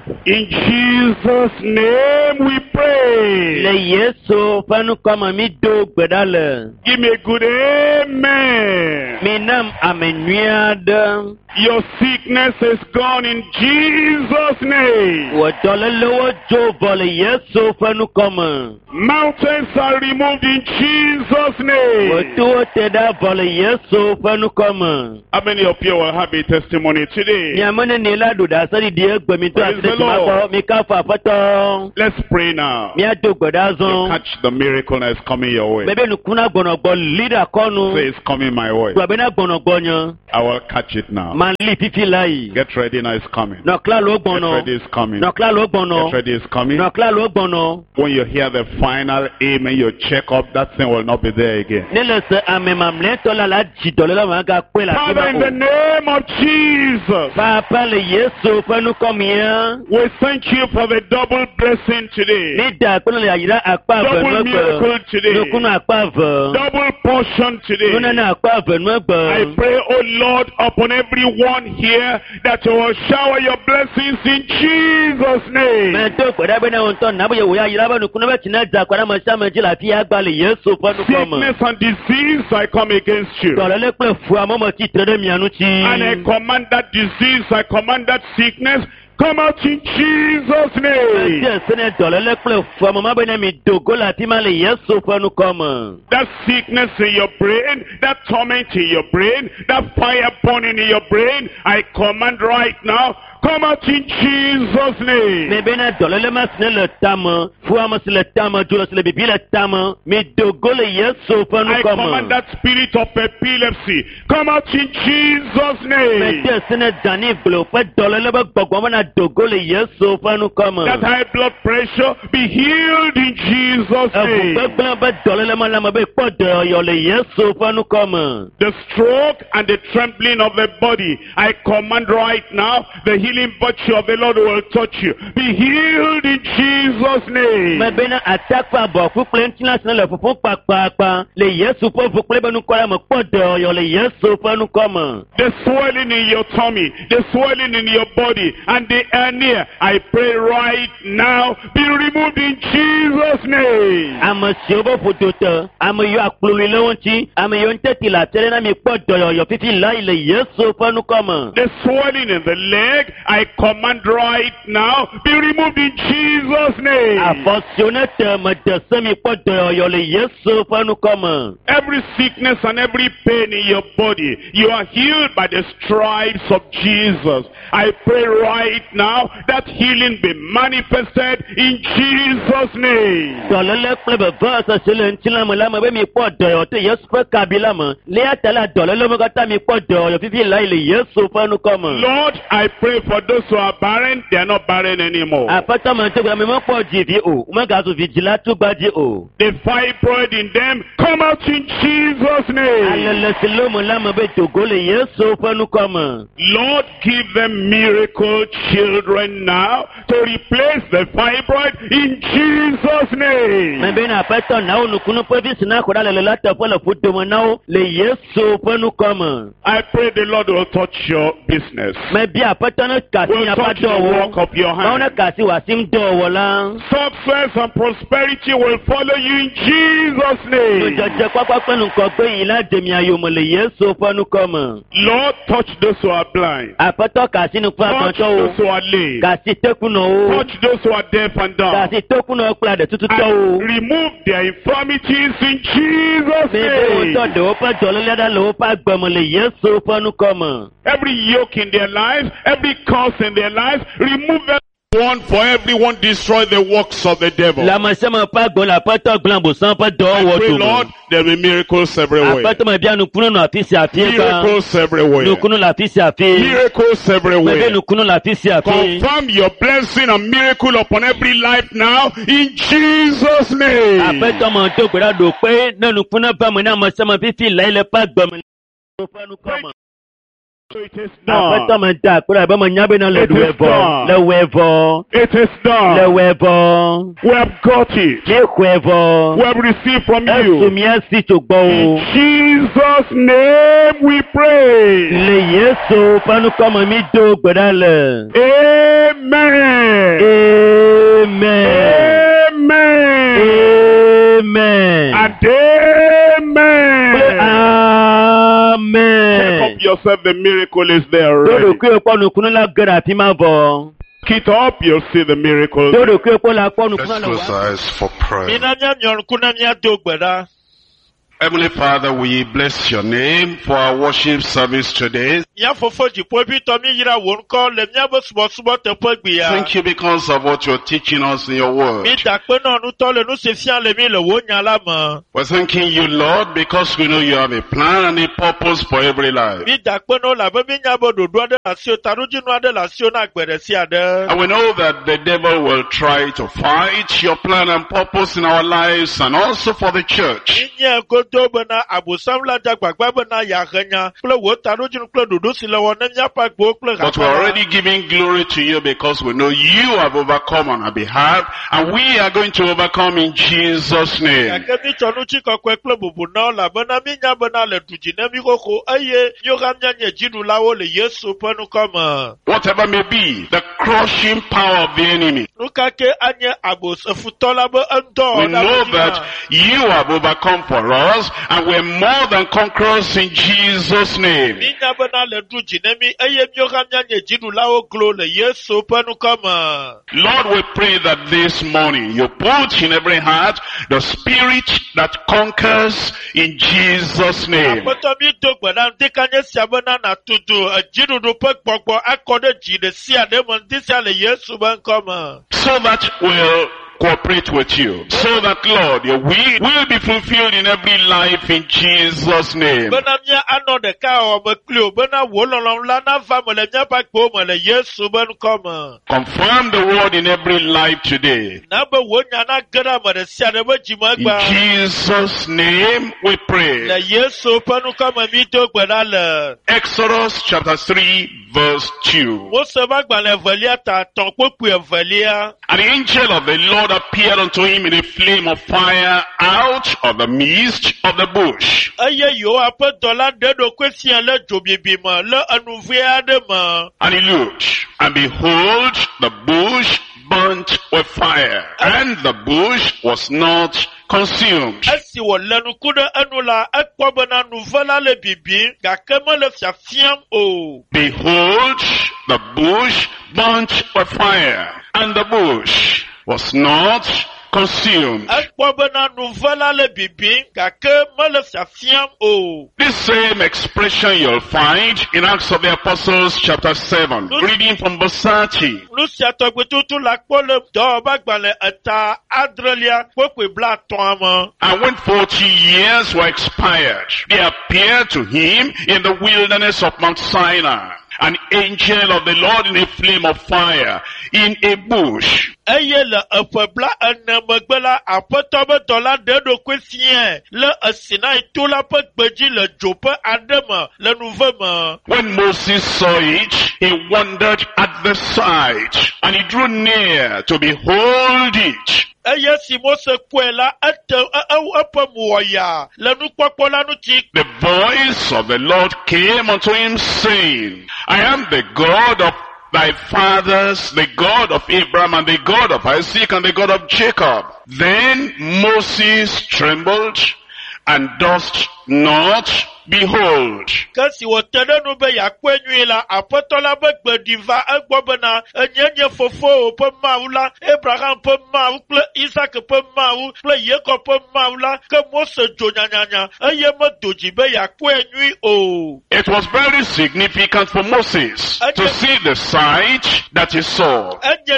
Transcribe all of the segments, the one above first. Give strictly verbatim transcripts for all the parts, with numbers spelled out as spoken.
In Jesus' name we pray. Le Yesu fanu kama mi do gbedale. Give me a good amen. Mi nam amenuade. Your sickness is gone in Jesus' name. Wo dole lo jo vole Yesu fanu kama. Mountains are removed in Jesus' name. Wo do te da vole Yesu fanu kama. How many of you will have a testimony today? Ni amane ni la do da sari die gbe mi to Praise the ati ma Lord. ko mi ka fa fato. Let's pray now. Mi ado You gbedazon. catch the miracle that is coming your way. Bebe nu kuna gbonogbo leader konu. Say it's coming my way. Gbe na gbonogbo yan. I will catch it now. Man li fifi lai. Get ready now, it's coming. No kla lo Get gbono. ready, it's coming. No kla lo gbono. Get ready, it's coming. No kla lo gbono. When you hear the final amen, you check up, that thing will not be there again. Nele se amemamle to la la jidole la ma ga pe la ti Father, in the ma. name of Jesus, Papa le Yesu fanu komia. we thank you for the double blessing today. Ni da ko le ayira apa ve Double no miracle gbe. today. No kuna apa ve. Double portion today. No na apa ve no I gbe. pray, oh Lord, upon everyone here that you will shower your blessings in Jesus' name. Me to ko da be na won ton na bo ye wo ayira ba no kuna be tina da kwara ma sha ma ji la fi agba le Yesu fanu koma. Sickness and disease, I come against you. To le pe fu amomo ti tere mi anu ti. And I command that disease, I command that sickness, come out in Jesus' name. Yes, ne dole le pe fu amomo be na mi dogo la ti ma le Yesu fanu koma. That sickness in your brain, that torment in your brain, that fire burning in your brain, I command right now, come out in Jesus' name. Me bena dole le mas ne le tama, fu amas le tama, julo le bibi le tama, me dogo le Yesu fanu I koma. command that spirit of epilepsy, come out in Jesus' Me name. te sene dani blo, pe dole le ba gbogbo na dogo le Yesu fanu koma. That high blood pressure be healed in Jesus' Ebu name. pe pe dole le ma la ma be po de yo le Yesu fanu koma. The stroke and the trembling of the body, I command right now, the healing virtue of the Lord will touch you. Be healed in Jesus' name. Me bena attack pa bo fu plentina sene le fufu pa pa pa, le Yesu po fu ple benu kwara ma po de yo le Yesu fanu koma. The swelling in your tummy, the swelling in your body, and the hernia, I pray right now, be removed in Jesus' name. Ama si obo fotote, ama yo akluli le wonti, ama yo nteti la tere na mi po de yo yo fifi la ile Yesu fanu koma. The swelling in the leg, I command right now, be removed in Jesus' name. Afosionete me de se mi po de yo yo le Yesu fanu koma. Every sickness and every pain in your body, you are healed by the stripes of Jesus. I pray right now that healing be manifested in Jesus' name. Dole le ple be va sa se le ntila me la me be mi po de yo te Yesu fe kabila me. Le atala dole le me gata mi po de yo fifi la ile Yesu fanu koma. Lord, I pray for those who are barren, they are not barren anymore. Apata man te gba me mo po ji vi o, me ga so vigila tu gba ji o. The fibroid in them, come out in Jesus' name. Alele se lo mo la me be dogo le Yesu fanu koma. Lord, give them miracle children now to replace the fibroid in Jesus' name. Me be na apata na onu kunu po vi sina ko la le la te po le fu do mo na o le Yesu fanu koma. I pray the Lord will touch your business. Me bi apata na kasi Will na touch pa do the wo. work of your Ma ona hand. kasi wa sim do wo la. Success and prosperity will follow you in Jesus' Mo name. jeje papa penu ko pe yi la de mi ayo mo le Yesu fanu koma. Lord, touch those who are blind. Apata kasi nu pa kan Touch to those o. who are lame. Kasi teku no o. Touch those who are deaf and dumb. Kasi teku no kla de tutu to And o. remove their infirmities in Jesus' Me be o to name. de o pa jole le da lo pa gbe mo le Yesu fanu koma. Every yoke in their lives, every curse in their lives, remove them. One for everyone, destroy the works of the devil. La ma se ma pa gbon la pa to glan bo san pa do I wo pray, to. Lord, there will be miracles everywhere. Apata ma bia nu kunu no afisi afi ka. Miracles everywhere. Nu kunu la afisi afi. Miracles Me be everywhere. nu kunu la afisi afi. Confirm your blessing and miracle upon every life now in Jesus' name. Apata ma to gbera do pe na nu kunu ba mo na ma se ma fifi la ile pa gbe mo le fanu koma. So it is Apata done. ma da kura ba mo nyabe na le It du is evo. done. Le wevo. It is Le done. wevo. We have got it. Le wevo. We have received from Esu you. mi asi to gbo In o. Jesus' name we pray. Le Yesu fanu koma mi do gbera le. Amen. Amen. Amen. Amen. Amen. And amen. Amen. Check up yourself, the miracle is there already. Dodo kwe kwa nukunu la gara pima bo. Keep up, you'll see the miracle. Dodo kwe kwa la kwa Let's nukunu la close our eyes for prayer. Heavenly Father, we bless your name for our worship service today. Thank you because of what you're teaching us in your word. We're thanking you, Lord, because we know you have a plan and a purpose for every life. And we know that the devil will try to fight your plan and purpose in our lives and also for the church. But we're already giving glory to you because we know you have overcome on our behalf, and we are going to overcome in Jesus' name. Whatever may be the crushing power of the enemy, we know that you have overcome for us, and we're more than conquerors in Jesus' name. Lord, we pray that this morning you put in every heart the spirit that conquers in Jesus' name. So that we'll cooperate with you, so that, Lord, your will will be fulfilled in every life in Jesus' name. Confirm the word in every life today. In Jesus' name we pray. Exodus chapter three verse two. And the angel of the Lord appeared unto him in a flame of fire out of the midst of the bush. And he looked, and behold, the bush burnt with fire, and the bush was not consumed. Behold, the bush burnt with fire, and the bush was not consumed. This same expression you'll find in Acts of the Apostles chapter seven, reading from verse thirty. And when forty years were expired, there appeared to him in the wilderness of Mount Sinai an angel of the Lord in a flame of fire in a bush. When Moses saw it, he wondered at the sight, and he drew near to behold it. The voice of the Lord came unto him, saying, I am the God of thy fathers, the God of Abraham, and the God of Isaac, and the God of Jacob. Then Moses trembled, and durst not behold. It was very significant for Moses to see the sight that he saw.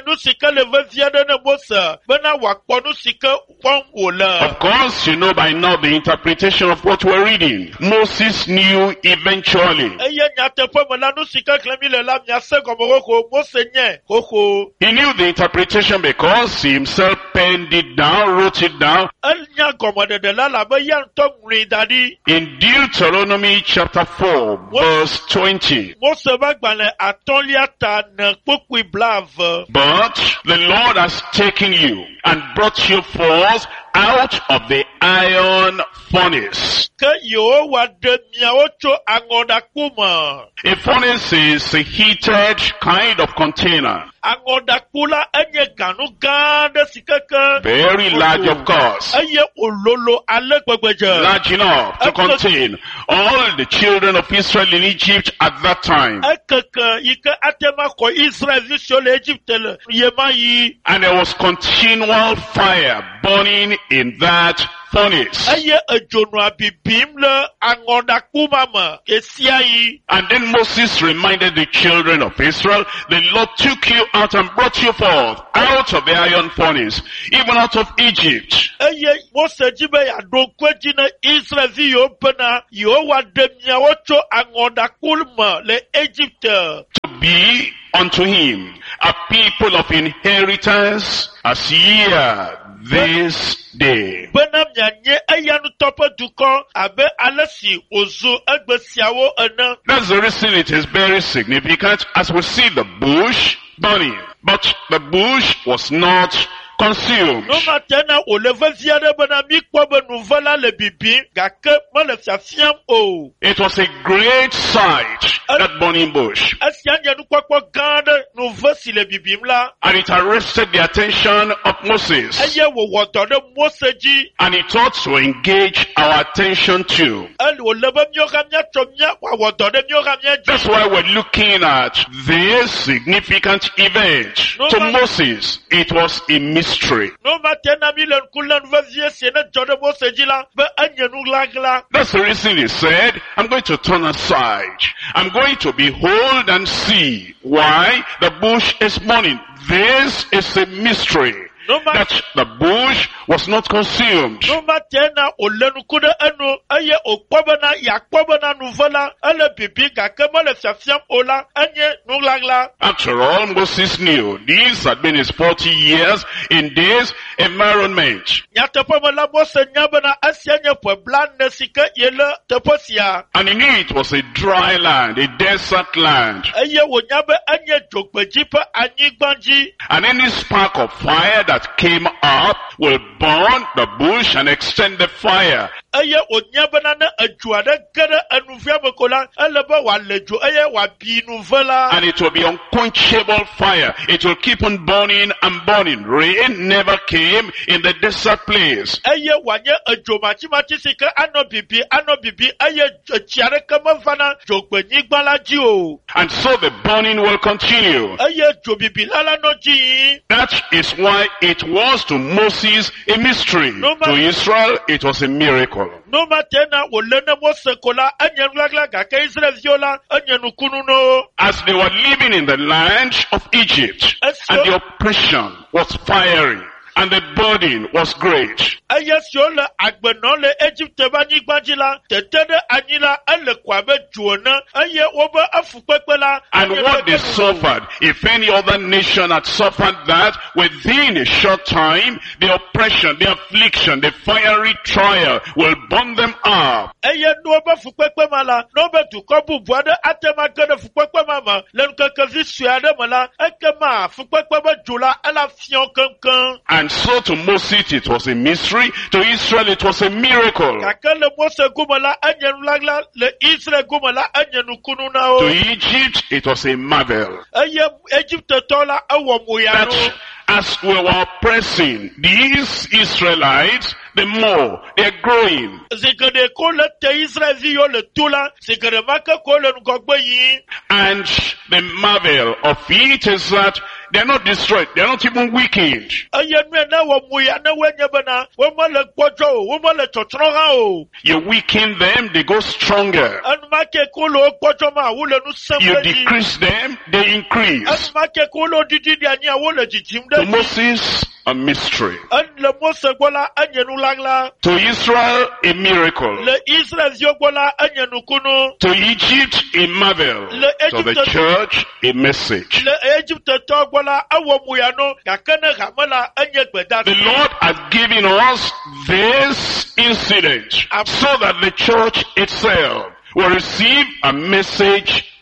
Of course, you know by now the interpretation of what we're reading. Moses knew eventually. He knew the interpretation because he himself penned it down, wrote it down. In Deuteronomy chapter four, verse twenty. But the Lord has taken you and brought you forth out of the iron furnace. A furnace is a heated kind of container. Angodakula enye ganu gande sikeke. Very large, of course. Eye ololo alegbegbeje. Large enough to contain all the children of Israel in Egypt at that time. Ekeke yike atema ko Israel sur l'Égypte le yema yi. And there was continual fire burning in that furnace. Eye ejono abibim le angodakuma ma esia yi. And then Moses reminded the children of Israel, the Lord took you out and brought you forth out of the iron furnace, even out of Egypt. Eye Mose jibe ya donkweji na Israel vi yo pena yo wa demia ocho angodakulma le Egypte. To be unto him a people of inheritance as ye are this day. Benam nyanye eyanu topo duko abe alesi ozo egbesiawo ena. That's the reason it is very significant as we see the bush burning. But the bush was not consumed. No matena o leve viade bena mi kwa be nouvela le bibi gake mo le fiafiam o. It was a great sight, that burning bush. Asianya nu kwakwa gande nouvesi le bibim la. And it arrested the attention of Moses. Eye wo wodo de Mose ji. And it ought to engage our attention too. El o leve mioga mia chomia wa wodo de mioga mia ji. That's why we're looking at this significant event. No, to man. Moses, it was a mystery. No matena mi len kulen vezie siene jode Mose ji la be anye nu lagla. That's the reason he said, I'm going to turn aside. I'm going to behold and see why the bush is burning. This is a mystery. No man. That the bush was not consumed. No matena o lenu kude enu eye o kwabana ya kwabana nouvela ele bibi gake mo le fiafiam ola anye nu lagla. After all, Moses knew these had been his forty years in this environment. Nyatepo mo la Mose nyabana asianye po blan nesike yele teposia. And he knew it was a dry land, a desert land. Eye wo nyabe anye jogbeji pe anyigbanji. And any spark of fire that came up will burn the bush and extend the fire. Eye o nyabana na ajuade gede enuvia mekola elebe wa lejo eye wa bi nouvela. And it will be unquenchable fire. It will keep on burning and burning. Rain never came in the desert place. Eye wanye ajomachi machi sike ano bibi ano bibi eye chiare kama vana jogbenyi gbala ji o. And so the burning will continue. Eye jobibi lala no ji. That is why it was to Moses a mystery. No, to Israel, it was a miracle. No matena wo lene Mose kola anye nglagla gake Israel viola anye nukunu no. As they were living in the land of Egypt, And so- and the oppression was fiery, and the burden was great. Eye sio le agbeno le Egypte ba nyigbanji la tete de anyila ele kwabe juona eye wobe afukpekpe la. And anye what they lebe no. suffered, if any other nation had suffered that, within a short time, the oppression, the affliction, the fiery trial will burn them up. Eye no be fukpekpe ma la no be duko bubu ade atema gede fukpekpe ma ma le nkeke vi sue ade ma la eke ma fukpekpe be jula ela fion kankan. And so to Moses it was a mystery, to Israel it was a miracle. Kake le Mose gumala anye nulagla le Israel gumala anye nukunu na o. To Egypt it was a marvel. Eye Egypte tola awo muyano. That as we were oppressing these Israelites, the more they're growing. Zikede ko le te Israel vi yo le tula zikede make ko le ngogbe yi. And the marvel of it is that they're not destroyed, they're not even weakened. Eye nu na wo muya na wenye bana wo mo le gbojo o wo mo le chochoro ha o. You weaken them, they go stronger. Anu make ko lo gbojo ma wo le nu You sembe ji. decrease them, they increase. Anu make ko lo didi di ani wo le jijim To de. Moses, a mystery. An le Mose gbola anye nu lagla. To Israel, a miracle. Le Israel yo gbola anye nu kunu. To Egypt, a marvel. Le To the Egypt- church, a message. Le Egypte to gbola awo muyano kakene gamala anye gbeda. The Lord has given us this incident so that the church itself will receive a message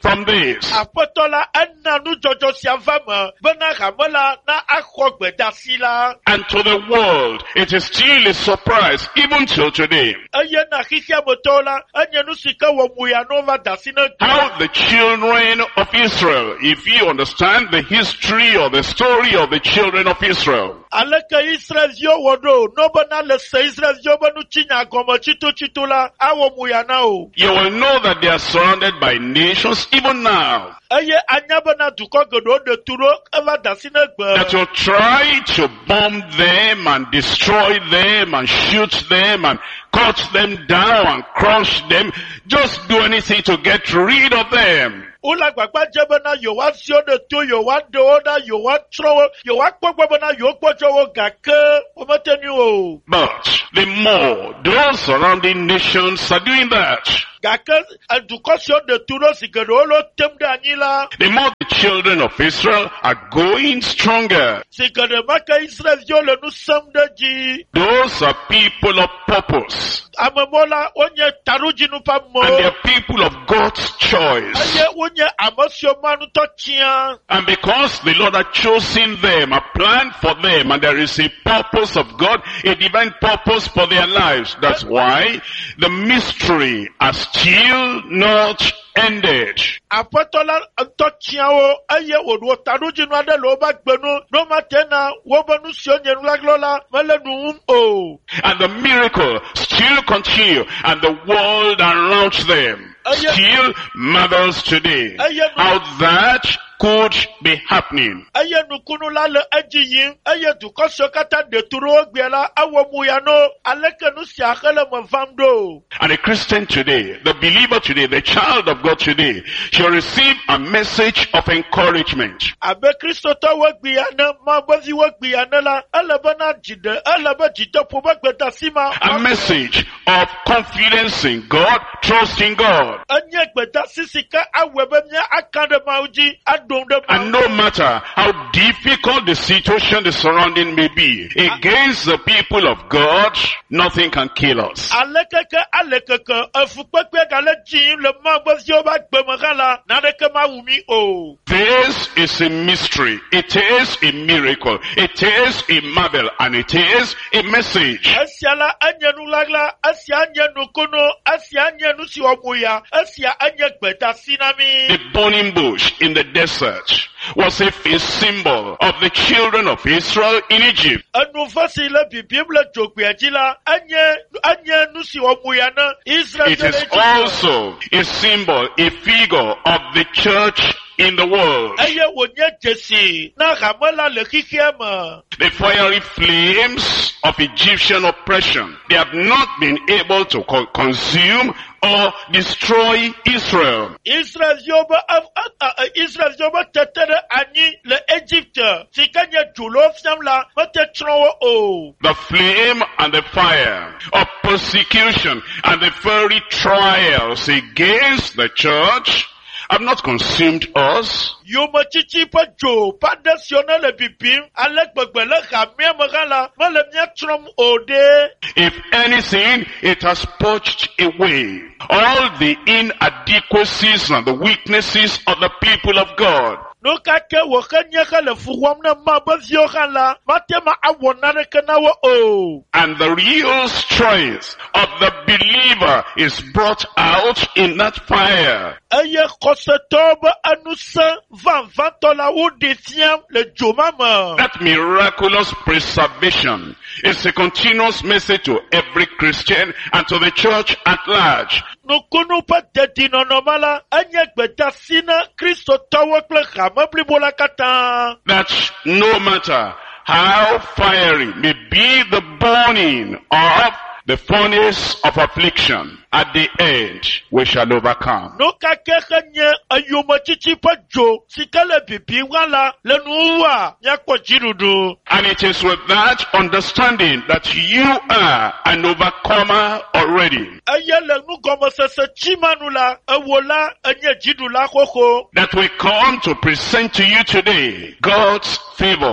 from this. Aƒetɔ la ena nudzɔdzɔ sia va me bena hame la na axɔ gbedasi la. And to the world, it is still a surprise, even till today. Eye na xixia me tɔwo la, enye nu si ke wɔ muya no va dasi ne How the children of Israel, if you understand the history or the story of the children of Israel, aleke Israelviwo wɔ ɖo, no bena le se Israelviwo be nu tsi nya gɔme tsitotsito la, awɔ muya na o. you will know that they are surrounded by nations even now Eye anya bena dukɔ geɖewo ɖe tu ɖo eva dasi ne that gbe. will try to bomb them and destroy them and shoot them and cut them down and crush them. Just do anything to get rid of them. Wole agbagba dze bena yewoa sio ɖe to, yewoa ɖe wo ɖa, yewoa trɔ wo, yewoa kpɔgbɔ bena yewo kpɔtsɔ wo gake womete nyui o. But the more those surrounding nations are doing that, Gake dukɔ siwo ɖe tu ɖo si geɖewo lo tem ɖe anyi la, the more the children of Israel are going stronger. si geɖe ma ke Israelviwo le nu sem ɖe dzi. Those are people of purpose. Ame mɔ la wonye taɖodzinu ƒe And they amewo. are people of God's choice. Eye wonye ame siwo ma nutɔ tia. And because the Lord has chosen them, a plan for them, and there is a purpose of God, a divine purpose for their lives. That's why the mystery has still not ended. Aƒetɔ la ŋutɔ tia wo eye wòɖo taɖodzinu aɖe le wobe agbenu. No mate na wobe nu siwo nye nuɣaɣlɔ la mele nu wum o. And the miracle still continue, and the world around them still marvels today how that could be happening. Eye nukunu la le edzi yim eye dukɔ siwo katã ɖe tu ɖe wo gbea la awɔ muya no aleke nu sia xe le me vam ɖo. And a Christian today, the believer today, the child of God today, shall receive a message of encouragement. Abe kristotɔ wo gbea ne ma be vi wo gbea ne la ele bena dziɖe ele be dzideƒo be gbedasi ma. A message of confidence in God, trust in God. Enye gbedasi si ke awɔe be mía aka ɖe Mawu dzi aɖo ɖe And Mawu. no matter how difficult the situation, the surrounding may be, against the people of God, nothing can kill us. Alekeke alekeke efukpekpe gale dzi le ma be viwo be agbe me hã la naneke ma wu mi o. This is a mystery. It is a miracle. It is a marvel. And it is a message. Esia la enye nuɣaɣla, esia nye nukunu, esia nye nu si wɔ muya, esia enye gbedasi na mi. The burning bush in the desert was a, a symbol of the children of Israel in Egypt. Enuve si le bibim le dzogbea dzi la enye enye nu si wɔ muya ne Israel It le is Egipte. also a symbol, a figure of the church in the world. Eye wònye dzesi na hame la le xixia me. The fiery flames of Egyptian oppression, they have not been able to co- consume or destroy Israel. Israelviwo be ef- ef- ef- Israelviwo be tete ɖe anyi le Egypte si ke nye dzo le wo fiam la mete tsrɔ̃ wo o. The flame and the fire of persecution and the very trials against the church have not consumed us. Yometsitsi ƒe dzo ƒe aɖe siwo ne le bibim ale gbegbe le hamea me hã la mele mía tsrɔ̃m o ɖe. If anything, it has purged away all the inadequacies and the weaknesses of the people of God. Nu ka ke wòxe nye he le fu wɔm ne ma be viwo hã la mate ma awɔ naneke na wo o. And the real strength of the believer is brought out in that fire. Eye xɔsetɔwo be enusẽ vavãtɔ la woɖe fiam le dzo ma me. That miraculous preservation is a continuous message to every Christian and to the church at large. Nukunu ƒe dedinɔnɔ ma la enye gbedasi na kristotɔwo kple hame blibo la katã. That no matter how fiery may be the burning of the furnace of affliction, at the end we shall overcome. Nu ka ke he nye eyometsitsi ƒe dzo si ke le bibim hã la le nuwua míakpɔ dziɖuɖu. And it is with that understanding that you are an overcomer already. Eye le nugɔmesese tsimanu la ewo la enye dziɖula xoxo. That we come to present to you today God's favor,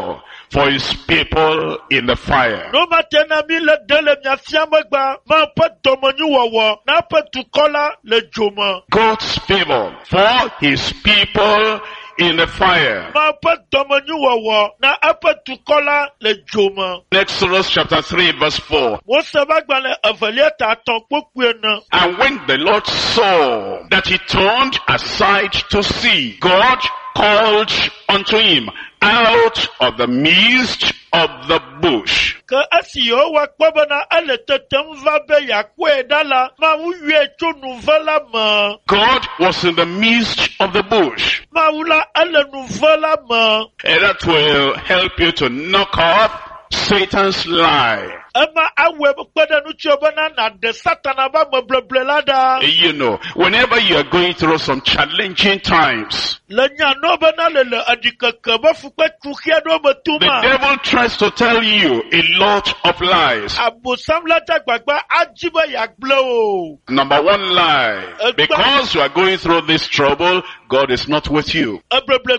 for his people in the fire. No matena mi le dele mia fiamagba ma pa domonyu wowo na pa tukola le joma. God's people for his people in the fire. Ma pa domonyu wowo na apa tukola le joma. Exodus chapter three verse four. Wo se bagba le avalia ta ton poku na. And when the Lord saw that he turned aside to see, God called unto him out of the midst of the bush. Ka asiyo wa kwabana ale tetem va be yakwe dala ma uye chonu vala ma. God was in the midst of the bush. Ma ula ale nu vala ma. And that will help you to knock off Satan's lie. Ema awe kwada nu chobana na de satana ba mebleblelada. You know, whenever you are going through some challenging times, Le nya no bana le le adikaka ba fukwe tukia do the betuma. devil tries to tell you a lot of lies. Abu samla ta gbagba ajiba yakblo. Number one lie, because you are going through this trouble, God is not with you. Ebleble